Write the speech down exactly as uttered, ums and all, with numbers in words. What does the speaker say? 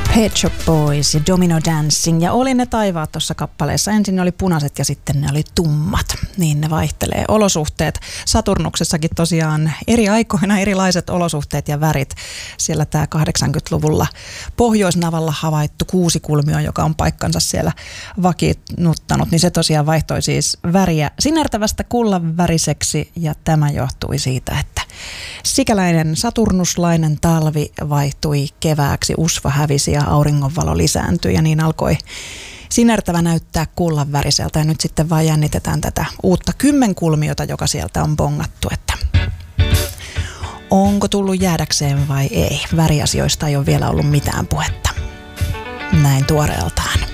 Pet Shop Boys ja Domino Dancing, ja oli ne taivaat tuossa kappaleessa. Ensin ne oli punaiset ja sitten ne oli tummat. Niin ne vaihtelee. Olosuhteet Saturnuksessakin tosiaan eri aikoina erilaiset olosuhteet ja värit. Siellä tämä kahdeksankymmentäluvulla Pohjoisnavalla havaittu kuusikulmio, joka on paikkansa siellä vakiinnuttanut, niin se tosiaan vaihtoi siis väriä sinertävästä kullanväriseksi, ja tämä johtui siitä, että sikäläinen saturnuslainen talvi vaihtui kevääksi, usva hävisi ja auringonvalo lisääntyi, ja niin alkoi sinertävä näyttää kullanväriseltä, ja nyt sitten vaan jännitetään tätä uutta kymmenkulmiota, joka sieltä on bongattu, että onko tullut jäädäkseen vai ei. Väriasioista ei ole vielä ollut mitään puhetta näin tuoreeltaan.